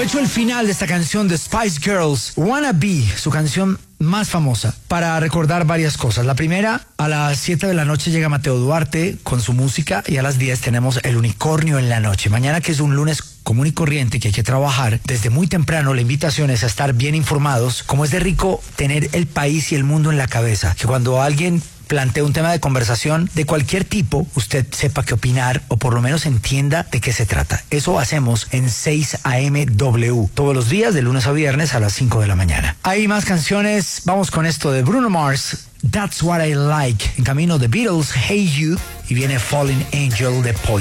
Aprovecho el final de esta canción de Spice Girls, Wanna Be, su canción más famosa, para recordar varias cosas. La primera, a las 7 de la noche llega Mateo Duarte con su música y a las 10 tenemos El Unicornio en la Noche. Mañana, que es un lunes común y corriente que hay que trabajar desde muy temprano, la invitación es a estar bien informados. Como es de rico tener el país y el mundo en la cabeza, que cuando alguien plantea un tema de conversación de cualquier tipo, usted sepa qué opinar o por lo menos entienda de qué se trata. Eso hacemos en 6 AM W, todos los días de lunes a viernes a las 5 de la mañana. Hay más canciones, vamos con esto de Bruno Mars, That's What I Like. En camino The Beatles, Hey You, y viene Falling Angel de Poison.